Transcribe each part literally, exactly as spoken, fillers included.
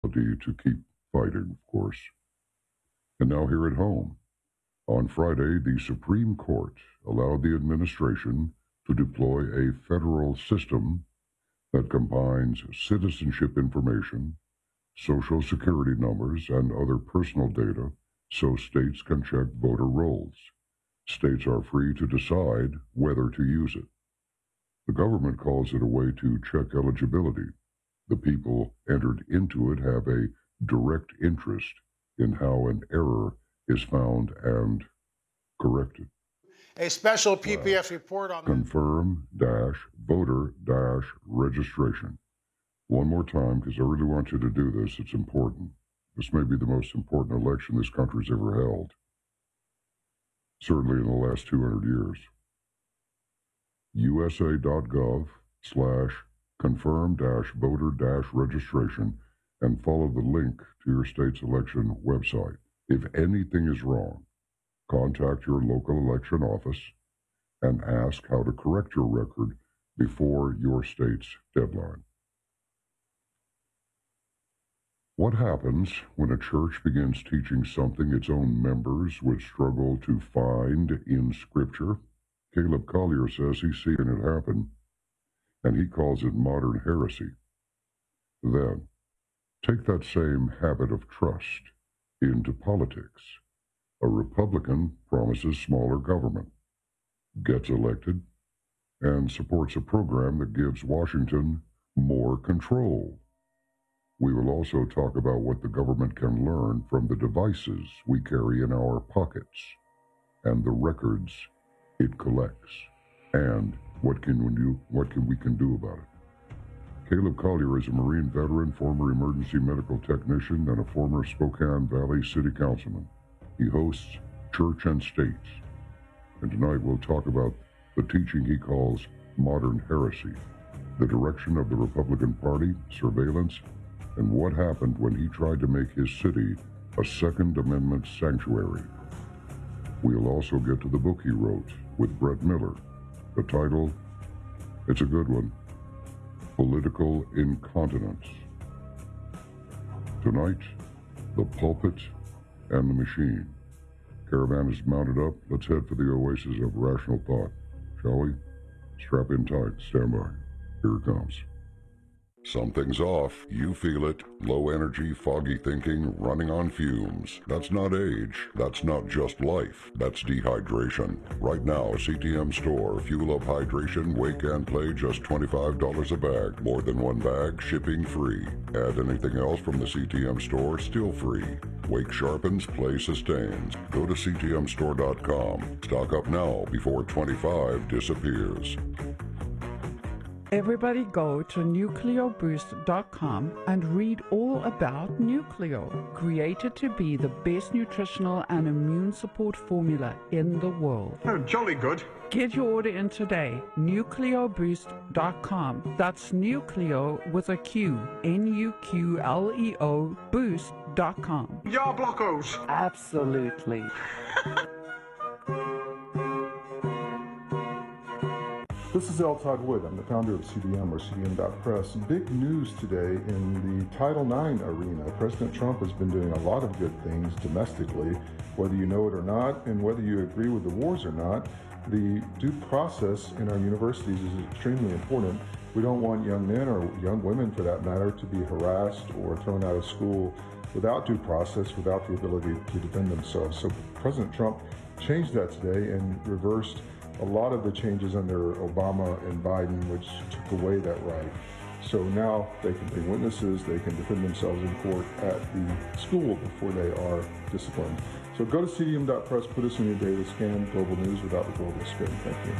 to keep fighting, of course. And now here at home. On Friday, the Supreme Court allowed the administration to deploy a federal system that combines citizenship information, social security numbers, and other personal data so states can check voter rolls. States are free to decide whether to use it. The government calls it a way to check eligibility. The people entered into it have a direct interest in how an error is found and corrected. A special P P S report on confirm dash voter dash registration. One more time, because I really want you to do this. It's important. This may be the most important election this country's ever held. Certainly in the last two hundred years. U S A dot gov slash confirm dash voter dash registration and follow the link to your state's election website. If anything is wrong, contact your local election office and ask how to correct your record before your state's deadline. What happens when a church begins teaching something its own members would struggle to find in Scripture? Caleb Collier says he's seen it happen, and he calls it modern heresy. Then, take that same habit of trust into politics. A Republican promises smaller government, gets elected, and supports a program that gives Washington more control. We will also talk about what the government can learn from the devices we carry in our pockets and the records it collects, and what can we do, what can we can do about it. Caleb Collier is a Marine veteran, former emergency medical technician, and a former Spokane Valley City Councilman. He hosts Church and States, and tonight we'll talk about the teaching he calls modern heresy, the direction of the Republican Party, surveillance, and what happened when he tried to make his city a Second Amendment sanctuary. We'll also get to the book he wrote with Brett Miller. The title, it's a good one, Political Incontinence. Tonight, the pulpit and the machine. Caravan is mounted up. Let's head for the oasis of rational thought, shall we? Strap in tight. Stand by. Here it comes. Something's off. You feel it. Low energy, foggy thinking, running on fumes. That's not age. That's not just life. That's dehydration. Right now, C T M Store. Fuel up hydration, wake and play, just twenty-five dollars a bag. More than one bag, shipping free. Add anything else from the C T M Store, still free. Wake sharpens, play sustains. Go to C T M store dot com. Stock up now before twenty-five disappears. Everybody go to nucleo boost dot com and read all about Nucleo, created to be the best nutritional and immune support formula in the world. Oh, jolly good. Get your order in today, nucleo boost dot com. That's Nucleo with a Q, N U Q L E O, boost dot com. Ya blockos. Absolutely. This is L. Todd Wood. I'm the founder of C D M, or C D M dot press. Big news today in the Title nine arena. President Trump has been doing a lot of good things domestically, whether you know it or not, and whether you agree with the wars or not. The due process in our universities is extremely important. We don't want young men, or young women for that matter, to be harassed or thrown out of school without due process, without the ability to defend themselves. So President Trump changed that today and reversed a lot of the changes under Obama and Biden, which took away that right. So now they can bring witnesses, they can defend themselves in court at the school before they are disciplined. So go to C D M dot press, put us in your daily scan, global news without the global spin. Thank you.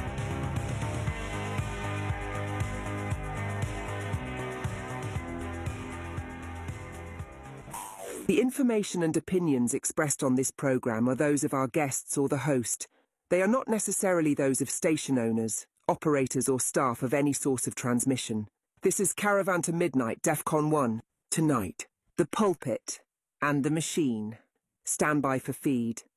The information and opinions expressed on this program are those of our guests or the host. They are not necessarily those of station owners, operators or staff of any source of transmission. This is Caravan to Midnight, DEFCON one. Tonight, the pulpit and the machine. Stand by for feed.